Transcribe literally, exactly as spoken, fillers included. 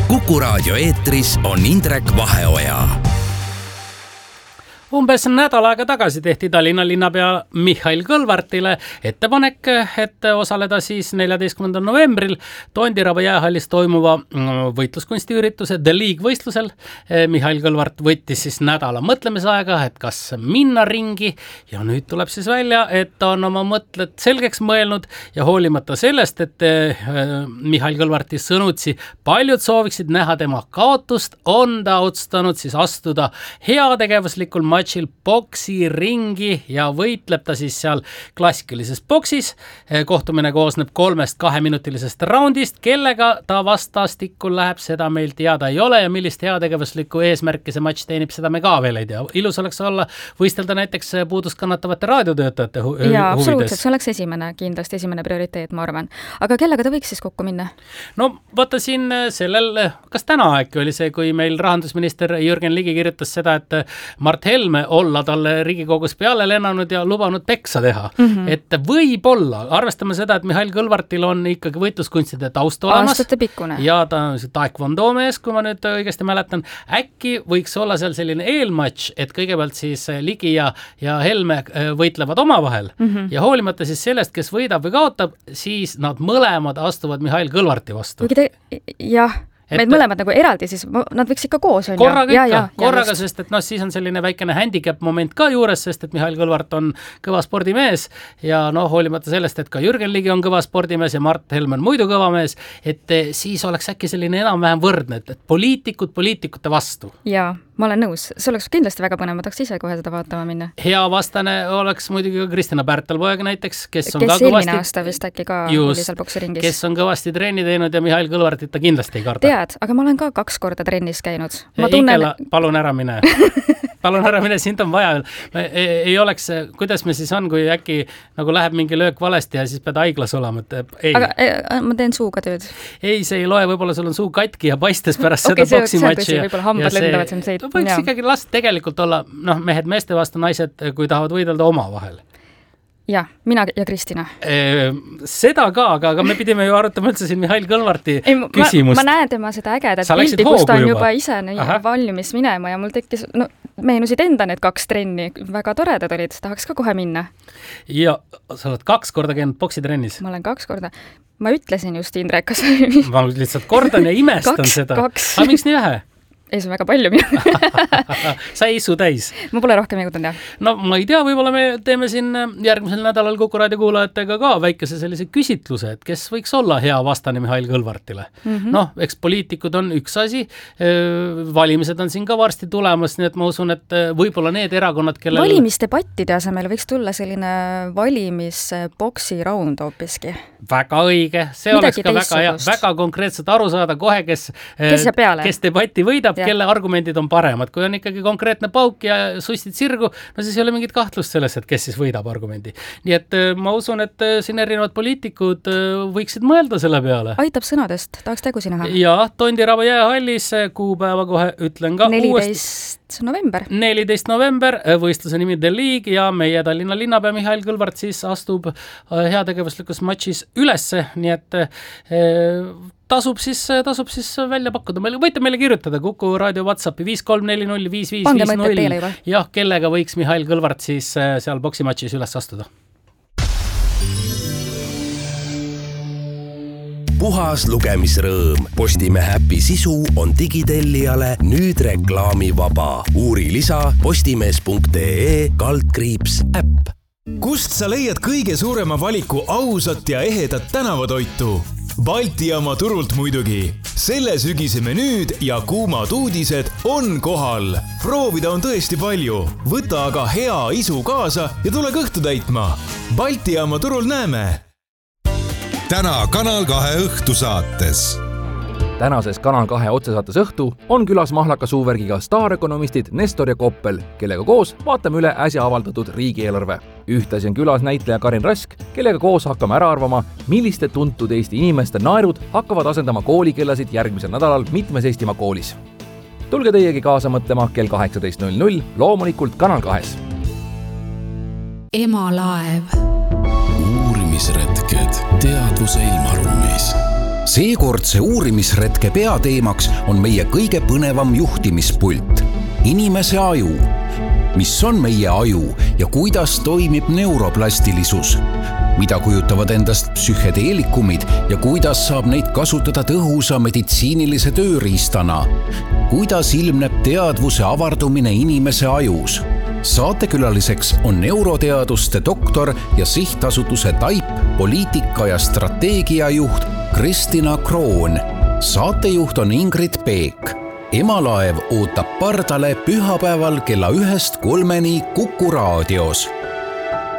Kuku Raadio eetris on Indrek Vaheoja. Umbes nädal aega tagasi tehti Tallinna linnapea Mihhail Kõlvartile ettepanek, et osaleda siis neljateistkümnendal novembril Tondiraba jäähallis toimuva võitluskunstiürituse The League võistlusel. Mihhail Kõlvart võttis siis nädala mõtlemisaega, et kas minna ringi, ja nüüd tuleb siis välja, et ta on oma mõtted selgeks mõelnud ja hoolimata sellest, et Mihhail Kõlvarti sõnutsi paljud sooviksid näha tema kaotust, on ta otsustanud siis astuda heategevuslikul matšil boksi ringi ja võitleb ta siis seal klassikalises boksis. Kohtumine koosneb kolmest kaheminutilisest raundist, kellega ta vastastikku läheb, seda meil teada ei ole ja millist heategevuslikku eesmärki see matš teenib, seda me ka veel ei tea. Ilus oleks olla võistelda näiteks puudust kannatavate raadiotöötajate hu- ja, huvides. Absoluutselt, see oleks esimene, kindlasti esimene prioriteet, ma arvan. Aga kellega ta võiks siis kokku minna? No vaata siin sellel, kas täna äkki oli see, kui meil rahandusminister Jürgen Ligi kirjutas seda, et Mart Helme olla talle Riigikogus peale lennanud ja lubanud peksa teha. Mm-hmm. Et võib-olla, arvestame seda, et Mihhail Kõlvartil on ikkagi võitluskunstide taust olemas. Aastate pikkune. Ja ta on taekwondo mees, kui ma nüüd õigesti mäletan. Äkki võiks olla seal selline eelmatš, et kõigepealt siis Ligi ja, ja Helme võitlevad omavahel. Mm-hmm. Ja hoolimata siis sellest, kes võidab või kaotab, siis nad mõlemad astuvad Mihhail Kõlvarti vastu. Te, jah. Et meid mõlemad nagu eraldi, siis nad võiks ikka koos on. Korraga ja, ikka, ja, korraga, ja, sest et noh, siis on selline väikene handicap moment ka juures, sest et Mihhail Kõlvart on kõva spordimees ja noh, hoolimata sellest, et ka Jürgen Ligi on kõva spordimees ja Mart Helme on muidu kõva mees, et siis oleks äkki selline enam-vähem võrdne, et poliitikud poliitikute vastu. Jaa, ma olen nõus. See oleks kindlasti väga põnev, ma tahaks ise kohe seda vaatama minna. Hea vastane oleks muidugi ka Kristina Pärtelpoeg näiteks, kes on kes ka kõvasti... eelmine aasta vist äkki ka just, oli seal boksiringis. Kes on kõvasti trenni teinud ja Mihhail Kõlvartit ta kindlasti ei karda. Tead, aga ma olen ka kaks korda trennis käinud. Ma tunnen... Inkela, palun ära mine. palun ära mine, sind on vaja. Ei, ei oleks, kuidas me siis on, kui äkki nagu läheb mingi löök valesti ja siis pead haiglas olema. Et ei. Aga ei, ma teen suuga tööd. Ei, see ei loe, võib-olla sul on suu katki ja paistes pärast okay, seda boksimatši. Võib-olla hambad lendavad siin seit. Võiks ja. Ikkagi last tegelikult olla, noh, mehed meeste vastu, naised, kui tahavad võidelda oma vahel. Jah, mina ja Kristina. E, seda ka, aga, aga me pidime ju arutama üldse siin Mihhail Kõlvarti ei, küsimust. Ma, ma näen tema seda ägedat pilti, kus ta on juba, juba ise Aha. valmis minema ja mul tekkis, no meenusid enda need kaks trenni, väga toredad olid, tahaks ka kohe minna. Ja sa oled kaks korda käinud boksitrennis? Ma olen kaks korda. Ma ütlesin just Indrek, kas... ma lihtsalt kordan ja imestan kaks, seda. Kaks. Aga miks nii vähe? Ei, see on väga palju minu. Sa ei isu täis. Ma pole rohkem jõudnud, jah. No ma ei tea, võib-olla me teeme siin järgmisel nädalal Kuku Raadio kuulajatega ka väikese sellise küsitluse, et kes võiks olla hea vastane Mihhail Kõlvartile. Mm-hmm. Noh, eks poliitikud on üks asi, valimised on siin ka varsti tulemas, nii et ma usun, et võib-olla need erakonnad, kellel... Valimisdebattide asemel võiks tulla selline valimisboksi raund hoopiski. Väga õige, see Midagi oleks ka väga, hea, väga konkreetselt aru saada kohe, kes, kes, kes debatti võidab, ja. Kelle argumendid on paremad. Kui on ikkagi konkreetne pauk ja sustid sirgu, no siis ei ole mingit kahtlust selles, et kes siis võidab argumendi. Nii et ma usun, et siin erinevad poliitikud võiksid mõelda selle peale. Aitab sõnadest, tahaks tegusi näha. Ja Tondiraba jäähallis kuupäeva kohe ütlen ka neliteist november. neliteist november, võistluse nimi The League ja meie Tallinna linnapea Mihhail Kõlvart siis astub heategevuslikus matšis ülesse, nii et tasub siis, tasub siis välja pakkuda. Meil, võite meile kirjutada Kuku Raadio WhatsAppi viis kolm neli null viis viis viis null. Jah, kellega võiks Mihhail Kõlvart siis seal boksimatšis üles astuda. Puhas lugemisrõõm. Postimehe äpi sisu on digitellijale nüüd reklaamivaba. Uuri lisa postimees punkt ee kaldkriips äpp. Kust sa leiad kõige suurema valiku ausat ja ehedat tänavatoitu? Balti jaama turult muidugi. Selle sügise menüüd ja kuumad uudised on kohal. Proovida on tõesti palju. Võta aga hea isu kaasa ja tule kõhtu täitma. Balti jaama turul näeme. Täna Kanal kahe õhtusaates. Tänases Kanal kahe otsesaates õhtu on külas mahlaka suuvärgiga staarökonomistid Nestor ja Koppel, kellega koos vaatame üle äsja avaldatud riigieelarve. Ühtlasi on külas näitleja Karin Rask, kellega koos hakkame ära arvama, milliste tuntud Eesti inimeste naerud hakkavad asendama koolikellasid järgmisel nädalal mitmes Eestimaa koolis. Tulge teiegi kaasa mõtlema kell kaheksateist null null, loomulikult Kanal kahes. Emalaev. Uurimisretked teadvuse ilmaruumis. seekordse uurimisretke peateemaks on meie kõige põnevam juhtimispult, inimese aju. Mis on meie aju ja kuidas toimib neuroplastilisus? Mida kujutavad endast psühhedeelikumid ja kuidas saab neid kasutada tõhusa meditsiinilise tööriistana? Kuidas ilmneb teadvuse avardumine inimese ajus? Saatekülaliseks on neuroteaduste doktor ja sihtasutuse Taip poliitika ja strateegiajuht Kristina Kroon. Saatejuht on Ingrid Peek. Emalaev ootab pardale pühapäeval kella ühest kolmeni Kuku raadios.